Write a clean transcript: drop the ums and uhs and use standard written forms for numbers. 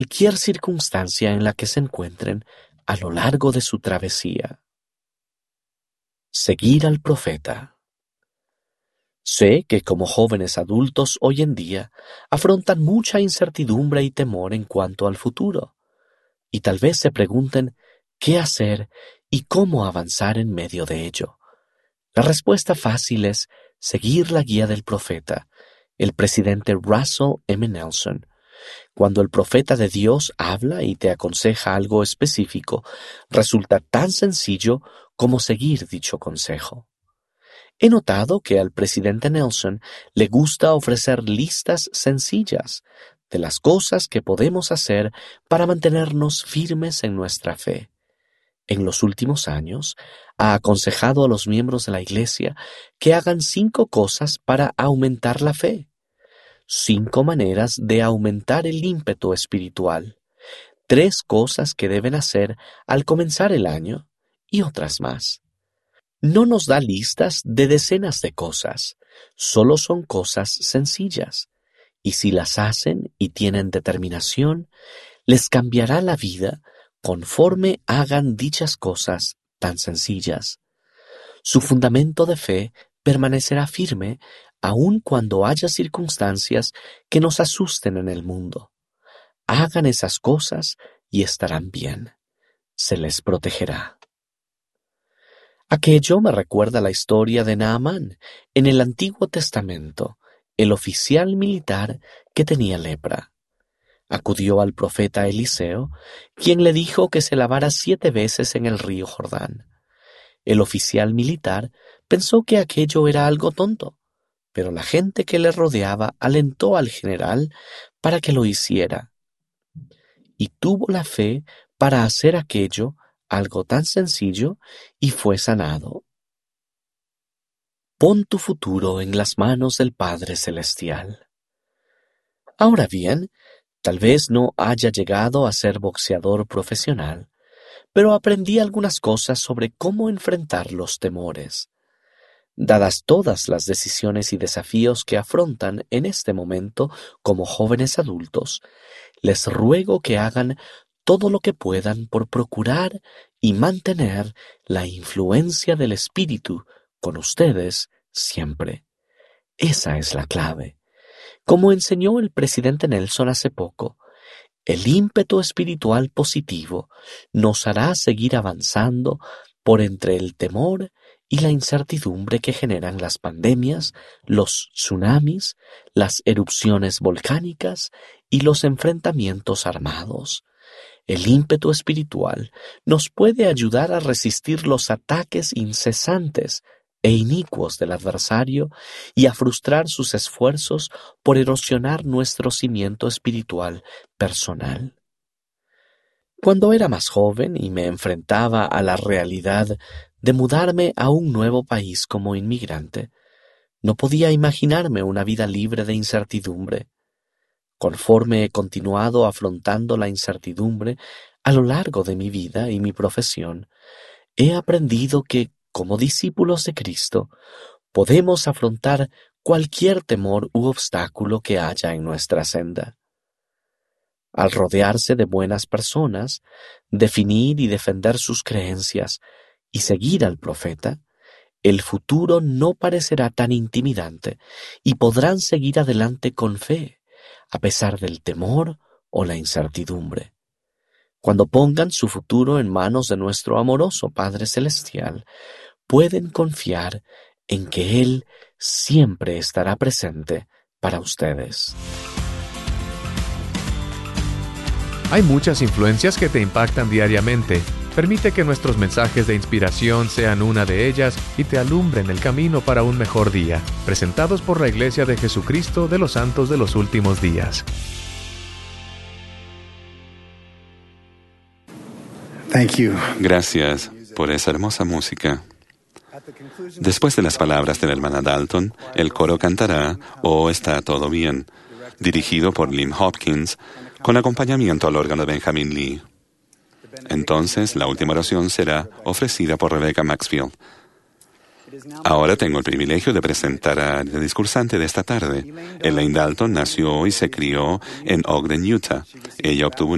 cualquier circunstancia en la que se encuentren a lo largo de su travesía. Seguir al profeta. Sé que como jóvenes adultos hoy en día afrontan mucha incertidumbre y temor en cuanto al futuro, y tal vez se pregunten qué hacer y cómo avanzar en medio de ello. La respuesta fácil es seguir la guía del profeta, el presidente Russell M. Nelson. Cuando el profeta de Dios habla y te aconseja algo específico, resulta tan sencillo como seguir dicho consejo. He notado que al presidente Nelson le gusta ofrecer listas sencillas de las cosas que podemos hacer para mantenernos firmes en nuestra fe. En los últimos años, ha aconsejado a los miembros de la Iglesia que hagan 5 cosas para aumentar la fe. 5 maneras de aumentar el ímpetu espiritual, 3 cosas que deben hacer al comenzar el año y otras más. No nos da listas de decenas de cosas, solo son cosas sencillas, y si las hacen y tienen determinación, les cambiará la vida conforme hagan dichas cosas tan sencillas. Su fundamento de fe permanecerá firme aun cuando haya circunstancias que nos asusten en el mundo. Hagan esas cosas y estarán bien. Se les protegerá. Aquello me recuerda la historia de Naamán en el Antiguo Testamento, el oficial militar que tenía lepra. Acudió al profeta Eliseo, quien le dijo que se lavara 7 veces en el río Jordán. El oficial militar pensó que aquello era algo tonto, pero la gente que le rodeaba alentó al general para que lo hiciera. Y tuvo la fe para hacer aquello, algo tan sencillo, y fue sanado. Pon tu futuro en las manos del Padre Celestial. Ahora bien, tal vez no haya llegado a ser boxeador profesional, pero aprendí algunas cosas sobre cómo enfrentar los temores. Dadas todas las decisiones y desafíos que afrontan en este momento como jóvenes adultos, les ruego que hagan todo lo que puedan por procurar y mantener la influencia del Espíritu con ustedes siempre. Esa es la clave. Como enseñó el presidente Nelson hace poco, el ímpetu espiritual positivo nos hará seguir avanzando por entre el temor y la incertidumbre que generan las pandemias, los tsunamis, las erupciones volcánicas y los enfrentamientos armados. El ímpetu espiritual nos puede ayudar a resistir los ataques incesantes e inicuos del adversario y a frustrar sus esfuerzos por erosionar nuestro cimiento espiritual personal. Cuando era más joven y me enfrentaba a la realidad de mudarme a un nuevo país como inmigrante, no podía imaginarme una vida libre de incertidumbre. Conforme he continuado afrontando la incertidumbre a lo largo de mi vida y mi profesión, he aprendido que, como discípulos de Cristo, podemos afrontar cualquier temor u obstáculo que haya en nuestra senda. Al rodearse de buenas personas, definir y defender sus creencias y seguir al profeta, el futuro no parecerá tan intimidante y podrán seguir adelante con fe, a pesar del temor o la incertidumbre. Cuando pongan su futuro en manos de nuestro amoroso Padre Celestial, pueden confiar en que Él siempre estará presente para ustedes. Hay muchas influencias que te impactan diariamente. Permite que nuestros mensajes de inspiración sean una de ellas y te alumbren el camino para un mejor día. Presentados por la Iglesia de Jesucristo de los Santos de los Últimos Días. Gracias por esa hermosa música. Después de las palabras de la hermana Dalton, el coro cantará "Oh, está todo bien", dirigido por Lynn Hopkins, con acompañamiento al órgano de Benjamin Lee. Entonces, la última oración será ofrecida por Rebecca Maxfield. Ahora tengo el privilegio de presentar a la discursante de esta tarde. Elaine Dalton nació y se crió en Ogden, Utah. Ella obtuvo